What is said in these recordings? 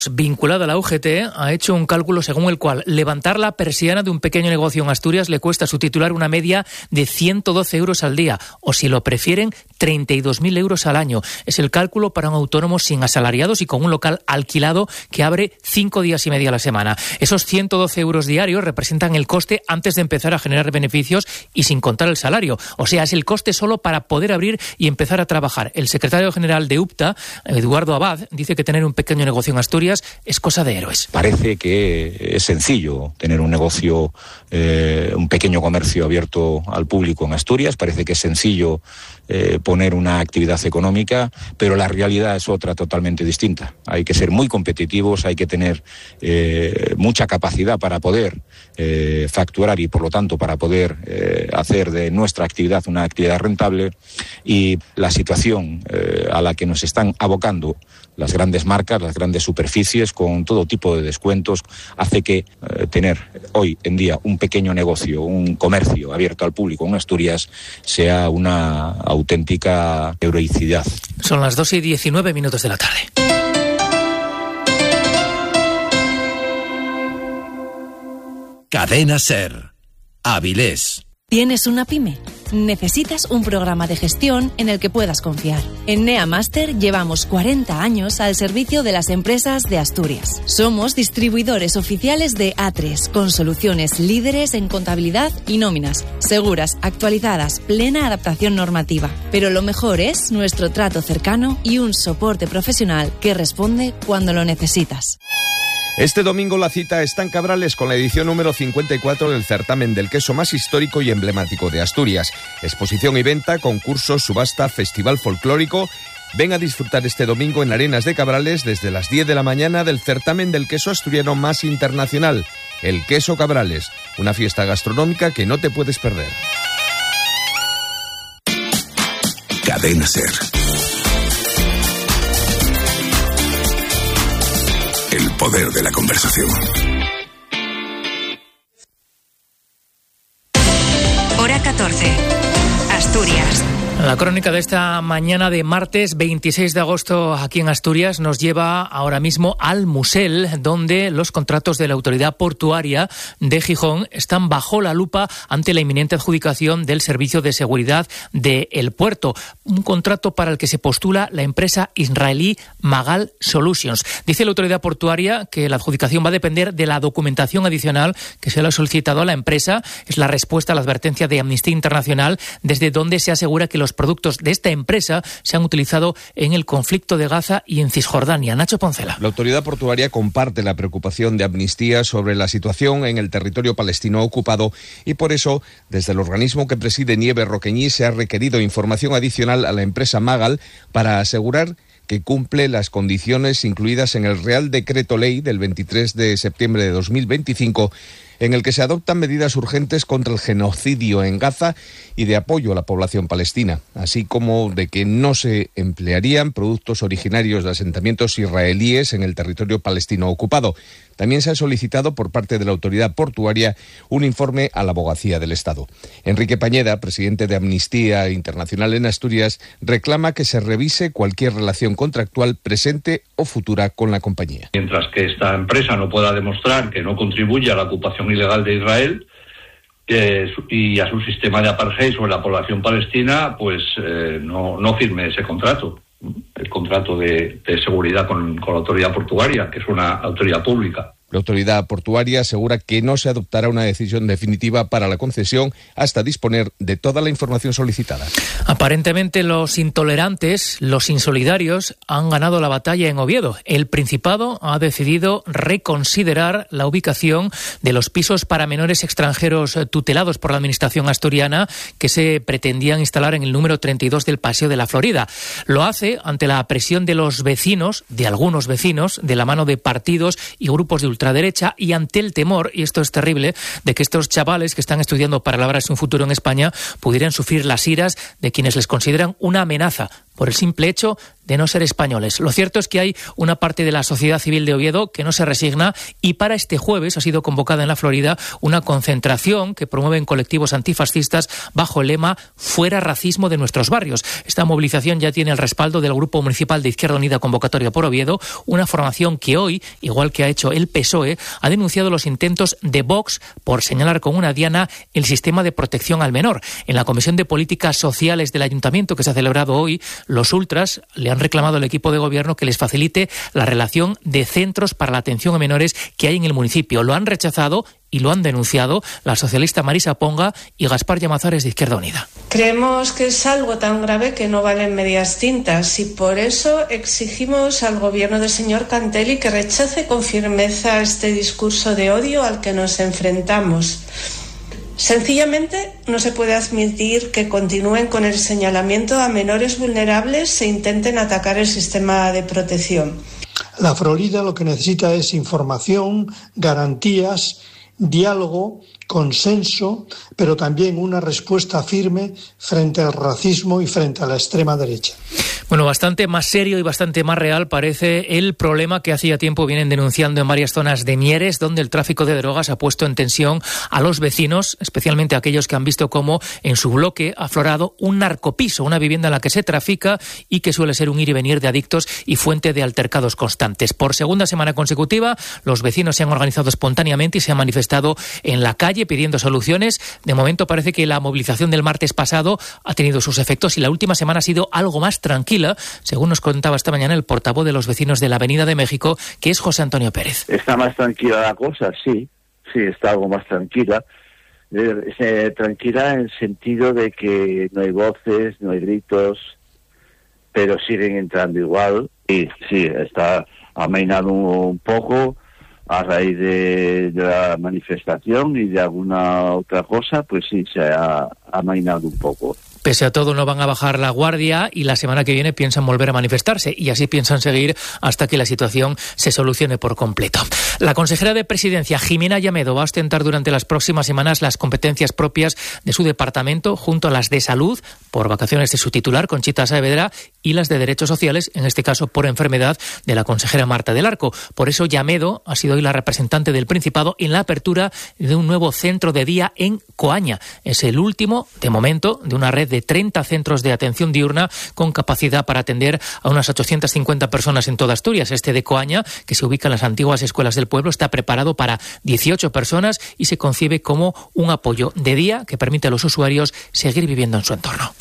vinculada a la UGT, ha hecho un cálculo según el cual levantar la persiana de un pequeño negocio en Asturias le cuesta a su titular una media de 112 euros al día, o si lo prefieren, 32.000 euros al año. Es el cálculo para un autónomo sin asalariados y con un local alquilado que abre 5 días y medio a la semana. Esos 112 euros diarios representan el coste antes de empezar a generar beneficios y sin contar el salario. O sea, es el coste solo para poder abrir y empezar a trabajar. El secretario general de UPTA, Eduardo Abad, dice que tener un pequeño negocio en Asturias es cosa de héroes. Parece que es sencillo tener un negocio, un pequeño comercio abierto al público en Asturias. Parece que es sencillo poner una actividad económica, pero la realidad es otra totalmente distinta. Hay que ser muy competitivos, hay que tener mucha capacidad para poder facturar y, por lo tanto, para poder hacer de nuestra actividad una actividad rentable. Y la situación a la que nos están abocando las grandes marcas, las grandes superficies, con todo tipo de descuentos, hace que tener hoy en día un pequeño negocio, un comercio abierto al público en Asturias, sea una auténtica heroicidad. Son las 2:19 de la tarde. Cadena SER. Avilés. ¿Tienes una pyme? Necesitas un programa de gestión en el que puedas confiar. En NeaMaster llevamos 40 años al servicio de las empresas de Asturias. Somos distribuidores oficiales de A3, con soluciones líderes en contabilidad y nóminas, seguras, actualizadas, plena adaptación normativa. Pero lo mejor es nuestro trato cercano y un soporte profesional que responde cuando lo necesitas. Este domingo la cita está en Cabrales con la edición número 54 del certamen del queso más histórico y emblemático de Asturias. Exposición y venta, concursos, subasta, festival folclórico. Ven a disfrutar este domingo en Arenas de Cabrales desde las 10 de la mañana del certamen del queso asturiano más internacional, el Queso Cabrales, una fiesta gastronómica que no te puedes perder. Cadena SER. El poder de la conversación. Hora 14. Asturias. La crónica de esta mañana de martes 26 de agosto aquí en Asturias nos lleva ahora mismo al Musel, donde los contratos de la Autoridad Portuaria de Gijón están bajo la lupa ante la inminente adjudicación del servicio de seguridad del puerto. Un contrato para el que se postula la empresa israelí Magal Solutions. Dice la Autoridad Portuaria que la adjudicación va a depender de la documentación adicional que se le ha solicitado a la empresa. Es la respuesta a la advertencia de Amnistía Internacional, desde donde se asegura que los productos de esta empresa se han utilizado en el conflicto de Gaza y en Cisjordania. Nacho Poncela. La Autoridad Portuaria comparte la preocupación de Amnistía sobre la situación en el territorio palestino ocupado y por eso, desde el organismo que preside Nieves Roqueñí, se ha requerido información adicional a la empresa Magal para asegurar que cumple las condiciones incluidas en el Real Decreto Ley del 23 de septiembre de 2025, en el que se adoptan medidas urgentes contra el genocidio en Gaza y de apoyo a la población palestina, así como de que no se emplearían productos originarios de asentamientos israelíes en el territorio palestino ocupado. También se ha solicitado por parte de la Autoridad Portuaria un informe a la Abogacía del Estado. Enrique Pañeda, presidente de Amnistía Internacional en Asturias, reclama que se revise cualquier relación contractual presente o futura con la compañía. Mientras que esta empresa no pueda demostrar que no contribuye a la ocupación ilegal de Israel y a su sistema de apartheid sobre la población palestina, pues no firme ese contrato. El contrato de seguridad con la Autoridad Portuaria, que es una autoridad pública. La Autoridad Portuaria asegura que no se adoptará una decisión definitiva para la concesión hasta disponer de toda la información solicitada. Aparentemente los intolerantes, los insolidarios, han ganado la batalla en Oviedo. El Principado ha decidido reconsiderar la ubicación de los pisos para menores extranjeros tutelados por la Administración asturiana que se pretendían instalar en el número 32 del Paseo de la Florida. Lo hace ante la presión de los vecinos, de algunos vecinos, de la mano de partidos y grupos de ultraderecha y ante el temor, y esto es terrible, de que estos chavales que están estudiando para labrarse un futuro en España pudieran sufrir las iras de quienes les consideran una amenaza por el simple hecho de no ser españoles. Lo cierto es que hay una parte de la sociedad civil de Oviedo que no se resigna y para este jueves ha sido convocada en la Florida una concentración que promueven colectivos antifascistas bajo el lema "Fuera racismo de nuestros barrios". Esta movilización ya tiene el respaldo del Grupo Municipal de Izquierda Unida Convocatoria por Oviedo, una formación que hoy, igual que ha hecho el PSOE, ha denunciado los intentos de Vox por señalar con una diana el sistema de protección al menor. En la Comisión de Políticas Sociales del Ayuntamiento que se ha celebrado hoy, los ultras le han reclamado al equipo de gobierno que les facilite la relación de centros para la atención a menores que hay en el municipio. Lo han rechazado y lo han denunciado la socialista Marisa Ponga y Gaspar Llamazares de Izquierda Unida. Creemos que es algo tan grave que no valen medias tintas y por eso exigimos al gobierno del señor Cantelli que rechace con firmeza este discurso de odio al que nos enfrentamos. Sencillamente no se puede admitir que continúen con el señalamiento a menores vulnerables e intenten atacar el sistema de protección. La Florida lo que necesita es información, garantías, diálogo, consenso, pero también una respuesta firme frente al racismo y frente a la extrema derecha. Bueno, bastante más serio y bastante más real parece el problema que hacía tiempo vienen denunciando en varias zonas de Mieres, donde el tráfico de drogas ha puesto en tensión a los vecinos, especialmente a aquellos que han visto cómo en su bloque ha aflorado un narcopiso, una vivienda en la que se trafica y que suele ser un ir y venir de adictos y fuente de altercados constantes. Por segunda semana consecutiva, los vecinos se han organizado espontáneamente y se han manifestado en la calle pidiendo soluciones. De momento parece que la movilización del martes pasado ha tenido sus efectos y la última semana ha sido algo más tranquila, según nos contaba esta mañana el portavoz de los vecinos de la Avenida de México, que es José Antonio Pérez. ¿Está más tranquila la cosa? Sí, está algo más tranquila. Tranquila en el sentido de que no hay voces, no hay gritos, pero siguen entrando igual. Y sí, está amainado un poco a raíz de la manifestación y de alguna otra cosa, pues sí, se ha amainado un poco. Pese a todo, no van a bajar la guardia y la semana que viene piensan volver a manifestarse y así piensan seguir hasta que la situación se solucione por completo. La consejera de Presidencia, Jimena Llamedo, va a ostentar durante las próximas semanas las competencias propias de su departamento junto a las de Salud, por vacaciones de su titular, Conchita Saavedra, y las de Derechos Sociales, en este caso por enfermedad, de la consejera Marta del Arco. Por eso Llamedo ha sido hoy la representante del Principado en la apertura de un nuevo centro de día en Coaña. Es el último, de momento, de una red de 30 centros de atención diurna con capacidad para atender a unas 850 personas en toda Asturias. Este de Coaña, que se ubica en las antiguas escuelas del pueblo, está preparado para 18 personas y se concibe como un apoyo de día que permite a los usuarios seguir viviendo en su entorno.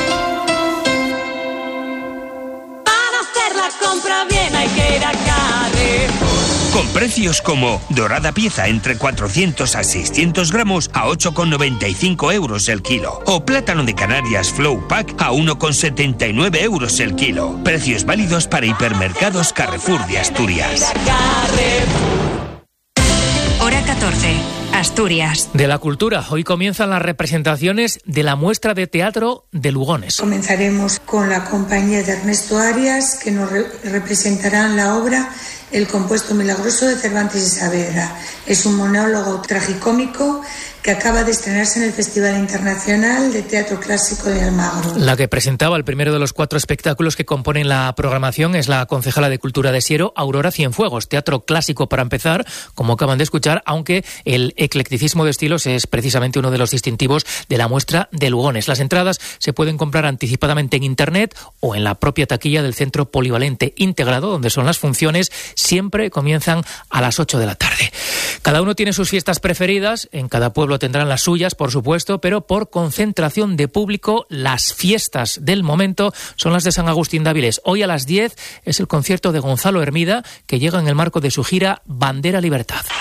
Con precios como dorada pieza entre 400 a 600 gramos a 8,95 euros el kilo. O plátano de Canarias Flow Pack a 1,79 euros el kilo. Precios válidos para hipermercados Carrefour de Asturias. Hora 14. Asturias. De la cultura, hoy comienzan las representaciones de la muestra de teatro de Lugones. Comenzaremos con la compañía de Ernesto Arias, que nos representarán la obra El compuesto milagroso de Cervantes y Saavedra. Es un monólogo tragicómico que acaba de estrenarse en el Festival Internacional de Teatro Clásico de Almagro. La que presentaba el primero de los 4 espectáculos que componen la programación es la concejala de Cultura de Siero, Aurora Cienfuegos. Teatro clásico para empezar, como acaban de escuchar, aunque el eclecticismo de estilos es precisamente uno de los distintivos de la muestra de Lugones. Las entradas se pueden comprar anticipadamente en Internet o en la propia taquilla del Centro Polivalente Integrado, donde son las funciones. Siempre comienzan a las 8 de la tarde. Cada uno tiene sus fiestas preferidas, en cada pueblo tendrán las suyas, por supuesto, pero por concentración de público, las fiestas del momento son las de San Agustín de Avilés. Hoy a las 10 es el concierto de Gonzalo Hermida, que llega en el marco de su gira Bandera Libertad.